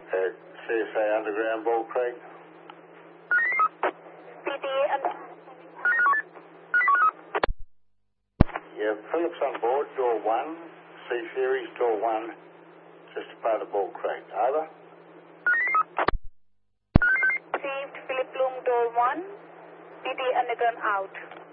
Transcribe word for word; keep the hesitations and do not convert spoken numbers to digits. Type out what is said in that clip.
Uh, C S A Underground, Ball Creek. P D A and... Yeah, Phillips on board, door one. C Series, door one. Just above the Ball Creek. Over. Received Philip Bloom, door one. P D A Underground out.